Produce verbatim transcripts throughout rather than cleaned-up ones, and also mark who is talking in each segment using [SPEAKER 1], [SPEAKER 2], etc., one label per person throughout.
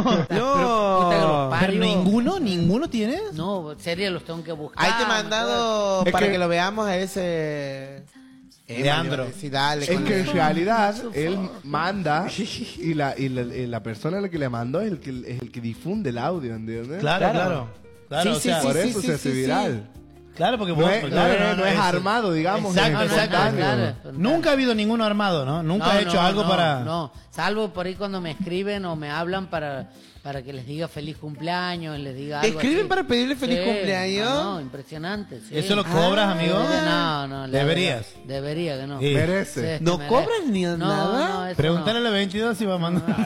[SPEAKER 1] No.
[SPEAKER 2] Pero ninguno, ninguno tiene.
[SPEAKER 3] No, serio, los tengo que buscar.
[SPEAKER 1] Ahí te he mandado
[SPEAKER 4] Es
[SPEAKER 1] para
[SPEAKER 4] que-
[SPEAKER 1] que lo veamos a ese...
[SPEAKER 2] Leandro.
[SPEAKER 1] Sí, dale,
[SPEAKER 4] Es
[SPEAKER 1] con
[SPEAKER 4] que en
[SPEAKER 1] el-
[SPEAKER 4] realidad él manda y la, y la, y la persona a la que le mandó es el que, es el que difunde el audio, ¿entiendes?
[SPEAKER 2] Claro, claro. Claro,
[SPEAKER 1] Sí,
[SPEAKER 2] o
[SPEAKER 1] sí,
[SPEAKER 2] sea,
[SPEAKER 1] sí,
[SPEAKER 4] Por
[SPEAKER 1] sí,
[SPEAKER 4] eso
[SPEAKER 1] sí,
[SPEAKER 4] se hace
[SPEAKER 1] sí, sí.
[SPEAKER 4] viral.
[SPEAKER 2] claro, porque
[SPEAKER 4] No
[SPEAKER 2] vos,
[SPEAKER 4] es, no
[SPEAKER 2] claro,
[SPEAKER 4] es-
[SPEAKER 2] no,
[SPEAKER 4] no es
[SPEAKER 2] es-
[SPEAKER 4] armado, digamos,
[SPEAKER 2] Exacto,
[SPEAKER 4] es
[SPEAKER 2] exacto,
[SPEAKER 4] espontáneo.
[SPEAKER 3] claro.
[SPEAKER 2] Nunca ha habido ninguno armado, ¿no? Nunca
[SPEAKER 3] No,
[SPEAKER 2] ha hecho
[SPEAKER 3] no,
[SPEAKER 2] algo
[SPEAKER 3] no,
[SPEAKER 2] para.
[SPEAKER 3] No, salvo por ahí cuando me escriben o me hablan para, para que les diga feliz cumpleaños, les diga
[SPEAKER 1] ¿Te
[SPEAKER 3] algo
[SPEAKER 1] escriben
[SPEAKER 3] así.
[SPEAKER 1] para pedirle feliz
[SPEAKER 3] Sí,
[SPEAKER 1] cumpleaños?
[SPEAKER 3] No, no, impresionante. Sí.
[SPEAKER 2] ¿Eso lo cobras,
[SPEAKER 1] Ah,
[SPEAKER 2] amigo?
[SPEAKER 3] No, no. la
[SPEAKER 2] Deberías.
[SPEAKER 3] verdad, Debería que no.
[SPEAKER 2] Sí.
[SPEAKER 4] Merece.
[SPEAKER 3] Sí,
[SPEAKER 1] ¿No
[SPEAKER 3] merece.
[SPEAKER 1] cobran ni
[SPEAKER 3] No,
[SPEAKER 1] nada?
[SPEAKER 3] no, eso
[SPEAKER 2] Pregúntale a
[SPEAKER 3] no.
[SPEAKER 2] la veintidós si va a mandar.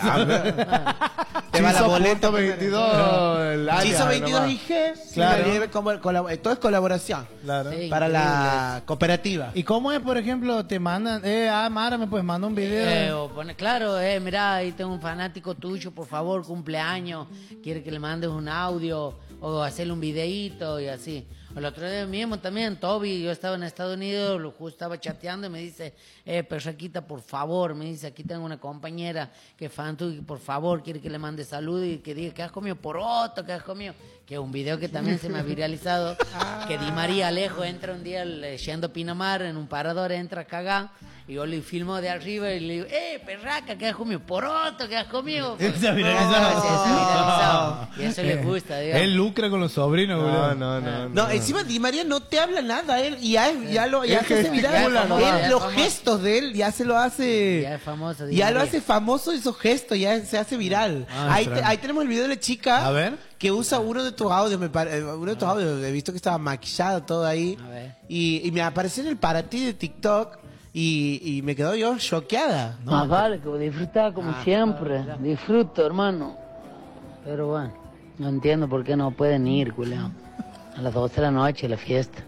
[SPEAKER 1] Te va la boleta
[SPEAKER 4] Chizo veintidós, el área,
[SPEAKER 1] Chizo veintidós
[SPEAKER 4] nomás.
[SPEAKER 1] I G.
[SPEAKER 2] Claro.
[SPEAKER 1] Claro. Lleve como, colab- todo es colaboración.
[SPEAKER 2] Claro.
[SPEAKER 3] Sí.
[SPEAKER 1] Para la cooperativa.
[SPEAKER 2] ¿Y cómo es, por ejemplo, te mandan, eh, ah, Mara, me puedes mandar un video?
[SPEAKER 3] Eh, o pone, claro, eh, mirá, ahí tengo un fanático tuyo, por favor, cumpleaños, quiere que le mandes un audio o hacerle un videíto y así. El otro día mismo también, Toby, yo estaba en Estados Unidos, lo justo estaba chateando y me dice, eh, Perraquita, por favor, me dice, aquí tengo una compañera que es fan tuyo, por favor, quiere que le mande salud y que diga que has comido poroto, que has comido, que es un video que también se me ha viralizado, que Di María Alejo entra un día yendo Pinamar en un parador, entra a cagar, y yo le filmo de arriba y le digo, eh, perraca, que has comido poroto, que has comido.
[SPEAKER 2] Se ha viralizado.
[SPEAKER 3] Sí, se ha viralizado. Y eso les gusta, digamos.
[SPEAKER 2] Él lucra con los sobrinos,
[SPEAKER 4] No,
[SPEAKER 2] boludo.
[SPEAKER 4] no, no.
[SPEAKER 1] No, encima Di María no te habla nada, él y ya, ya lo ya
[SPEAKER 4] Es
[SPEAKER 1] se
[SPEAKER 4] que
[SPEAKER 1] hace viral.
[SPEAKER 3] estimula, ¿no?
[SPEAKER 1] Él,
[SPEAKER 3] Ya es
[SPEAKER 1] los
[SPEAKER 3] famoso.
[SPEAKER 1] gestos de él ya se lo hace.
[SPEAKER 3] Ya es famoso, Di
[SPEAKER 1] Ya lo
[SPEAKER 3] María.
[SPEAKER 1] hace famoso esos gestos, ya se hace viral.
[SPEAKER 2] Ah,
[SPEAKER 1] ahí, te-
[SPEAKER 2] extraño.
[SPEAKER 1] ahí tenemos el video de la chica
[SPEAKER 2] A ver.
[SPEAKER 1] que usa uno de tus audios, me pare- eh, uno de tus audios, he visto que estaba maquillado todo ahí.
[SPEAKER 3] A ver.
[SPEAKER 1] Y, y me apareció en el para ti de TikTok y, y me quedó yo choqueada.
[SPEAKER 3] Más vale que disfrutar como siempre. Disfruto, hermano. Pero bueno, no entiendo por qué no pueden ir, culiao. A las doce de la noche, la fiesta.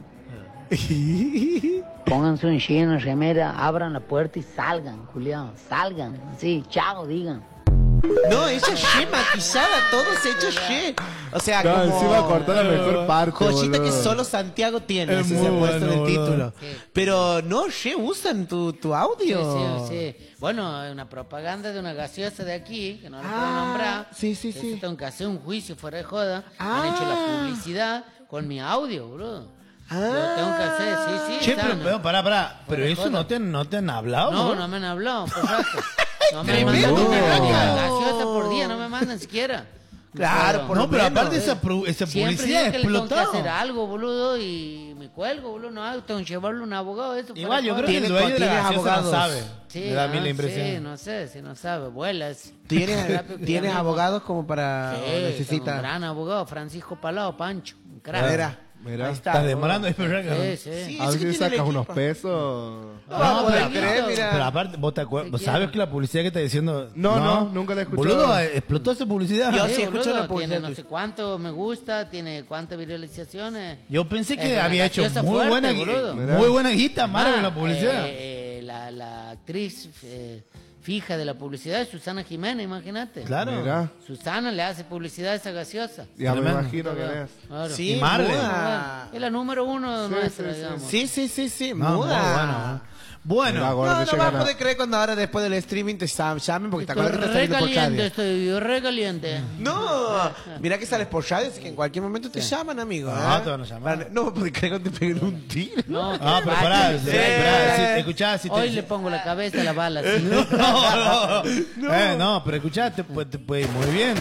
[SPEAKER 3] Pónganse un chino, remera, abran la puerta y salgan, culiao. Salgan. Sí, chao, digan.
[SPEAKER 1] No, ella she maquillada, todo se ha hecho she. O sea,
[SPEAKER 4] No,
[SPEAKER 1] como...
[SPEAKER 4] encima cortó la mejor parte.
[SPEAKER 1] Joyita que
[SPEAKER 4] boludo.
[SPEAKER 1] solo Santiago tiene,
[SPEAKER 2] Es
[SPEAKER 1] así
[SPEAKER 2] muy
[SPEAKER 1] se ha puesto
[SPEAKER 2] bueno,
[SPEAKER 1] en el
[SPEAKER 2] boludo.
[SPEAKER 1] título.
[SPEAKER 3] Sí.
[SPEAKER 1] Pero no, she usan tu, tu
[SPEAKER 3] Sí,
[SPEAKER 1] audio.
[SPEAKER 3] sí, sí. Bueno, es una propaganda de una gaseosa de aquí, que no la puedo
[SPEAKER 1] Ah,
[SPEAKER 3] nombrar.
[SPEAKER 1] sí, sí,
[SPEAKER 3] Entonces
[SPEAKER 1] sí.
[SPEAKER 3] tengo que hacer un juicio fuera de joda.
[SPEAKER 1] Ah.
[SPEAKER 3] Han hecho la publicidad con mi audio, boludo.
[SPEAKER 1] Ah.
[SPEAKER 3] Lo tengo que hacer, sí, sí.
[SPEAKER 2] Che,
[SPEAKER 3] están-
[SPEAKER 2] pero, pero pará, pará. Pero
[SPEAKER 3] Fuera de
[SPEAKER 2] eso
[SPEAKER 3] joda.
[SPEAKER 2] no te, no te han hablado,
[SPEAKER 3] No,
[SPEAKER 2] ¿no?
[SPEAKER 3] no me han hablado, por rato. No me han
[SPEAKER 1] Tremendo.
[SPEAKER 3] mandado ni
[SPEAKER 1] No.
[SPEAKER 3] una gaseosa por día, no me mandan siquiera.
[SPEAKER 1] Claro, por
[SPEAKER 2] No,
[SPEAKER 1] lo
[SPEAKER 2] pero
[SPEAKER 1] menos.
[SPEAKER 2] aparte esa, pro- esa
[SPEAKER 3] Siempre
[SPEAKER 2] publicidad
[SPEAKER 3] digo que le tengo que
[SPEAKER 2] explotó.
[SPEAKER 3] hacer algo, boludo, y me cuelgo, boludo, no hago, tengo que llevarle un abogado, eso.
[SPEAKER 2] Igual
[SPEAKER 3] fuera
[SPEAKER 2] yo
[SPEAKER 3] de
[SPEAKER 2] creo que
[SPEAKER 3] joda.
[SPEAKER 2] el
[SPEAKER 1] Tiene-
[SPEAKER 2] dueño de la
[SPEAKER 1] tienes
[SPEAKER 2] gaseosa no
[SPEAKER 1] abogados.
[SPEAKER 2] sabe.
[SPEAKER 3] Sí,
[SPEAKER 2] Me da a mí
[SPEAKER 3] ah,
[SPEAKER 2] la impresión.
[SPEAKER 3] Sí, no sé, si no sabe, vuelas.
[SPEAKER 1] ¿Tienes,
[SPEAKER 3] Rápido que
[SPEAKER 1] ¿tienes
[SPEAKER 3] ya mismo.
[SPEAKER 1] abogados como para...
[SPEAKER 3] Sí,
[SPEAKER 1] o
[SPEAKER 3] tengo un
[SPEAKER 1] necesitas?
[SPEAKER 3] gran abogado, Francisco Palao, Pancho, un crack.
[SPEAKER 1] Mira,
[SPEAKER 4] Mira.
[SPEAKER 1] ahí está.
[SPEAKER 2] Estás demorando, es verdad que
[SPEAKER 3] Sí,
[SPEAKER 2] no.
[SPEAKER 3] sí.
[SPEAKER 1] Sí,
[SPEAKER 4] A ver
[SPEAKER 1] eso que
[SPEAKER 4] si
[SPEAKER 1] tiene
[SPEAKER 4] sacas
[SPEAKER 1] el
[SPEAKER 4] unos
[SPEAKER 1] equipo.
[SPEAKER 4] pesos.
[SPEAKER 1] No,
[SPEAKER 3] No,
[SPEAKER 1] pues,
[SPEAKER 3] pero-
[SPEAKER 1] ¿crees? Mira.
[SPEAKER 2] Pero aparte, ¿vos, te acuer-
[SPEAKER 3] ¿Qué
[SPEAKER 2] vos sabes
[SPEAKER 3] quiero?
[SPEAKER 2] que la publicidad que está diciendo...
[SPEAKER 4] No, no, nunca la he escuchado.
[SPEAKER 2] Boludo, eh, explotó esa publicidad.
[SPEAKER 1] Yo
[SPEAKER 3] Sí,
[SPEAKER 1] sí escucho
[SPEAKER 3] boludo,
[SPEAKER 1] la publicidad
[SPEAKER 3] Tiene no
[SPEAKER 1] tuya.
[SPEAKER 3] sé cuánto me gusta, tiene cuántas viralizaciones.
[SPEAKER 2] Yo pensé
[SPEAKER 3] Es
[SPEAKER 2] que
[SPEAKER 3] una
[SPEAKER 2] había hecho
[SPEAKER 3] gaseosa
[SPEAKER 2] muy
[SPEAKER 3] fuerte,
[SPEAKER 2] buena,
[SPEAKER 3] boludo.
[SPEAKER 2] gui- muy buena guita, Mara,
[SPEAKER 3] Ah,
[SPEAKER 2] con la publicidad.
[SPEAKER 3] eh, eh, la, la actriz eh, fija de la publicidad es Susana Jiménez, imagínate.
[SPEAKER 2] Claro.
[SPEAKER 4] Mira.
[SPEAKER 3] Susana le hace publicidad a esa gaseosa.
[SPEAKER 4] Ya me
[SPEAKER 2] Tremendo.
[SPEAKER 4] imagino que es.
[SPEAKER 3] Claro.
[SPEAKER 1] Sí,
[SPEAKER 2] Y Marley.
[SPEAKER 1] muda.
[SPEAKER 3] Es la número uno
[SPEAKER 4] Sí,
[SPEAKER 3] nuestra,
[SPEAKER 4] sí, sí.
[SPEAKER 3] digamos.
[SPEAKER 1] Sí, sí, sí, sí,
[SPEAKER 2] No, muy
[SPEAKER 1] muda.
[SPEAKER 2] bueno. Bueno,
[SPEAKER 4] Mira,
[SPEAKER 1] No,
[SPEAKER 4] gordo,
[SPEAKER 1] no
[SPEAKER 4] que
[SPEAKER 1] vas a
[SPEAKER 4] llegan a-
[SPEAKER 1] poder creer cuando ahora después del streaming te sam- llamen porque te acuerdas que
[SPEAKER 3] Estoy
[SPEAKER 1] estás
[SPEAKER 3] re
[SPEAKER 1] saliendo por
[SPEAKER 3] caliente,
[SPEAKER 1] radio.
[SPEAKER 3] estoy re caliente.
[SPEAKER 1] No, mira que sales por radio, así que en cualquier momento te llaman, amigo.
[SPEAKER 2] No,
[SPEAKER 1] ¿eh?
[SPEAKER 2] te van a llamar.
[SPEAKER 1] Para- No, porque creo que te peguen un tiro.
[SPEAKER 3] No,
[SPEAKER 2] ah,
[SPEAKER 3] que
[SPEAKER 2] pero
[SPEAKER 3] vaya.
[SPEAKER 2] pará, sí, pará, si-
[SPEAKER 1] Eh.
[SPEAKER 2] escuchá, si te...
[SPEAKER 3] Hoy le pongo la cabeza a la bala. ¿sí?
[SPEAKER 2] No, no, no. Eh, no, pero escuchá, te, pu- te puede ir muy bien.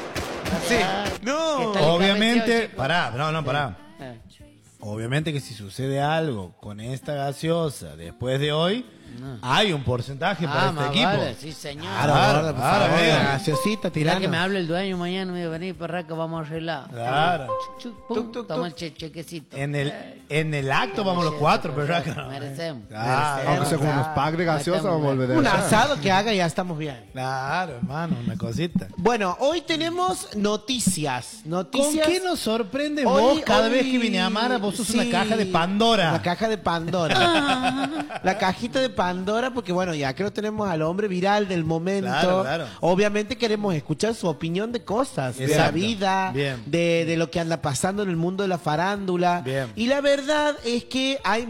[SPEAKER 1] Sí.
[SPEAKER 3] Ah,
[SPEAKER 1] No.
[SPEAKER 3] ¿qué tal?
[SPEAKER 2] Obviamente,
[SPEAKER 3] chico.
[SPEAKER 2] pará, no, no, pará.
[SPEAKER 3] Eh,
[SPEAKER 2] Obviamente que si sucede algo con esta gaseosa después de hoy, hay un porcentaje para
[SPEAKER 3] Ah,
[SPEAKER 2] este
[SPEAKER 3] más
[SPEAKER 2] equipo.
[SPEAKER 3] vale, sí, señor.
[SPEAKER 1] Claro,
[SPEAKER 2] Claro,
[SPEAKER 1] gordo, por
[SPEAKER 2] claro,
[SPEAKER 1] favor,
[SPEAKER 2] amigo.
[SPEAKER 1] la gaseosita
[SPEAKER 3] Ya
[SPEAKER 1] tirando.
[SPEAKER 3] que me hable el dueño mañana, me dice, vení, perra, que vamos a arreglar.
[SPEAKER 2] Claro.
[SPEAKER 3] Chuc, pum,
[SPEAKER 1] Tuc, tuc,
[SPEAKER 3] toma
[SPEAKER 1] tuc.
[SPEAKER 3] el che- chequecito.
[SPEAKER 2] En el, en el acto vamos los cuatro, pero ya que no.
[SPEAKER 3] Merecemos.
[SPEAKER 2] Claro,
[SPEAKER 4] Aunque sea con unos packs de gaseosa, vamos a volver de
[SPEAKER 1] Un
[SPEAKER 4] allá.
[SPEAKER 1] asado que haga y ya estamos bien.
[SPEAKER 2] claro, hermano, una cosita.
[SPEAKER 1] Bueno, hoy tenemos noticias.
[SPEAKER 2] ¿Con
[SPEAKER 1] Noticias.
[SPEAKER 2] qué nos sorprende
[SPEAKER 1] Hoy-
[SPEAKER 2] vos cada
[SPEAKER 1] hoy-
[SPEAKER 2] vez que viene a Mara? Vos sos
[SPEAKER 1] sí,
[SPEAKER 2] una caja de Pandora.
[SPEAKER 1] La caja de Pandora. La cajita de Pandora, porque bueno, ya que lo tenemos al hombre viral del momento.
[SPEAKER 2] Claro, claro.
[SPEAKER 1] Obviamente queremos escuchar su opinión de cosas, de la
[SPEAKER 2] Exacto.
[SPEAKER 1] vida,
[SPEAKER 2] Bien.
[SPEAKER 1] de, de lo que anda pasando en el mundo de la farándula.
[SPEAKER 2] Bien.
[SPEAKER 1] Y la verdad es que hay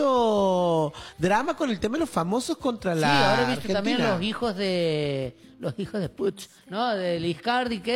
[SPEAKER 1] mucho drama con el tema de los famosos contra
[SPEAKER 3] Sí,
[SPEAKER 1] la
[SPEAKER 3] ahora he visto también
[SPEAKER 1] Argentina.
[SPEAKER 3] los hijos de los hijos de Puig, ¿no? De Liscardi, que